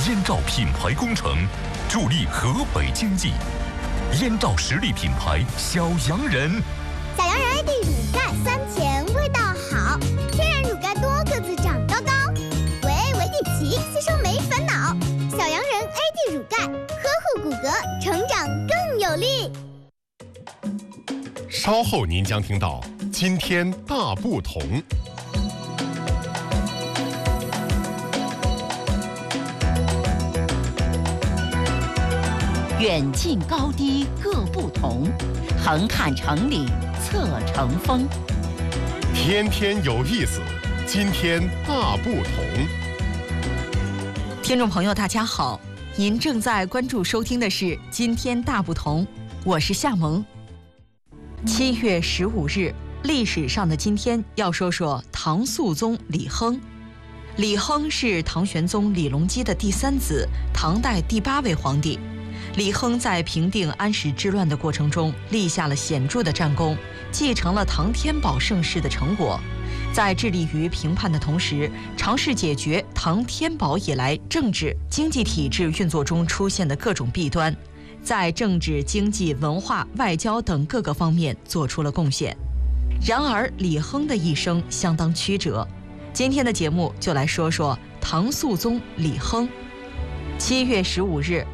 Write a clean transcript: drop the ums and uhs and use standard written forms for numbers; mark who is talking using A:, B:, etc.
A: 燕赵品牌工程，助力河北经济。燕赵实力品牌小洋人，
B: 小洋人 AD 乳钙酸甜，味道好，天然乳钙多个子长高高，维 A 维 D 齐，吸收没烦恼。小洋人 AD 乳钙，呵护骨骼，成长更有力。
C: 稍后您将听到今天大不同。
D: 远近高低各不同，横看成岭侧成峰。
C: 天天有意思，今天大不同。
E: 听众朋友大家好，您正在关注收听的是《今天大不同》，我是夏萌。7月15日，历史上的今天要说说唐肃宗李亨。李亨是唐玄宗李隆基的第3子，唐代第8位皇帝。李亨在平定安史之乱的过程中立下了显著的战功，继承了唐天宝盛世的成果。在致力于平叛的同时，尝试解决唐天宝以来政治经济体制运作中出现的各种弊端，在政治、经济、文化、外交等各个方面做出了贡献。然而，李亨的一生相当曲折。今天的节目就来说说唐肃宗李亨。7月15日，